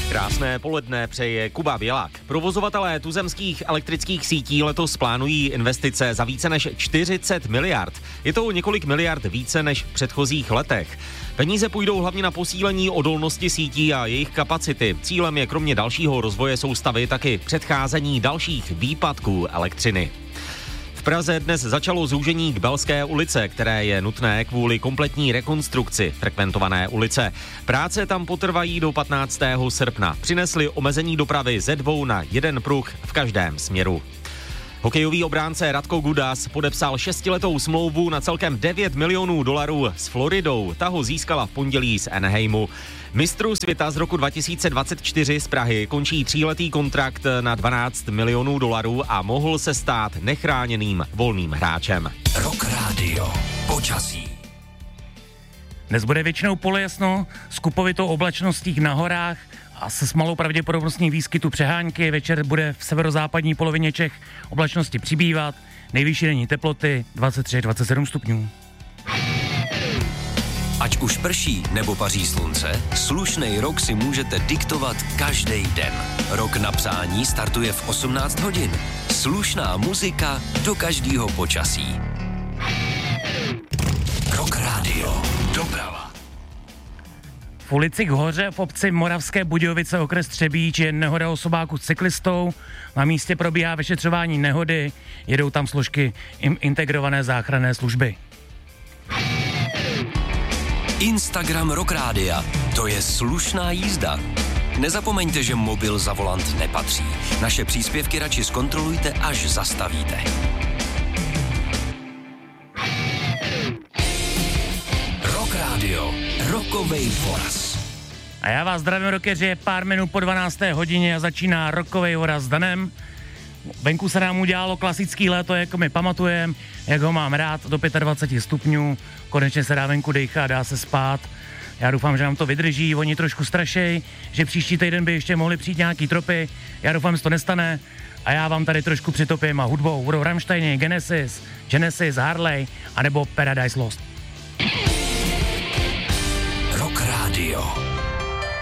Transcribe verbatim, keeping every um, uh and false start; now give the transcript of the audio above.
Krásné poledne přeje Kuba Bělák. Provozovatelé tuzemských elektrických sítí letos plánují investice za více než čtyřicet miliard. Je to o několik miliard více než v předchozích letech. Peníze půjdou hlavně na posílení odolnosti sítí a jejich kapacity. Cílem je kromě dalšího rozvoje soustavy taky předcházení dalších výpadků elektřiny. V Praze dnes začalo zúžení k Belské ulice, které je nutné kvůli kompletní rekonstrukci frekventované ulice. Práce tam potrvají do patnáctého srpna. Přinesly omezení dopravy ze dvou na jeden pruh v každém směru. Hokejový obránce Radko Gudas podepsal šestiletou smlouvu na celkem devět milionů dolarů s Floridou. Ta ho získala v pondělí z Anaheimu. Mistru světa z roku dva tisíce dvacet čtyři z Prahy končí tříletý kontrakt na dvanáct milionů dolarů a mohl se stát nechráněným volným hráčem. Rock Radio. Počasí. Dnes bude většinou polojasno s kupovitou oblačností na horách a se s malou pravděpodobností výskytu přehánky. Večer bude v severozápadní polovině Čech oblačnosti přibývat. Nejvyšší denní teploty dvacet tři až dvacet sedm stupňů. Ať už prší nebo paří slunce, slušnej rok si můžete diktovat každý den. Rok na přání startuje v osmnáct hodin. Slušná muzika do každého počasí. Rock Radio. Doprava. V ulici k Hoře v obci Moravské Budějovice okres Třebíč je nehoda osobáku s cyklistou. Na místě probíhá vyšetřování nehody, jedou tam složky integrované záchranné služby. Instagram Rock Rádia. To je slušná jízda. Nezapomeňte, že mobil za volant nepatří. Naše příspěvky radši zkontrolujte, až zastavíte. Rock Radio. Rockovej voraz. A já vás zdravím, rockeři, je pár minut po dvanácté hodině a začíná Rockovej voraz s Danem. Venku se nám udělalo klasický léto, jako my pamatujeme, jak ho mám rád, do dvacet pět stupňů, konečně se dá venku dejchat, dá se spát. Já doufám, že nám to vydrží, oni trošku strašej, že příští týden by ještě mohli přijít nějaký tropy, já doufám, že to nestane a já vám tady trošku přitopím a hudbou budou Rammsteini, Genesis, Genesis, Harley, anebo Paradise Lost. Rock Radio.